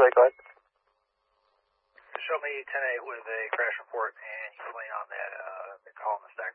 sorry, go ahead. Show me 10-8 with a crash report and you lane on that call in the stack.